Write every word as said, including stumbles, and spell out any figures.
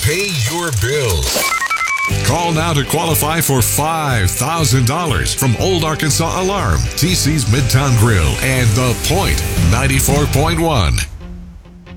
pay your bills. Call now to qualify for five thousand dollars from Old Arkansas Alarm, T C's Midtown Grill, and The Point ninety-four point one.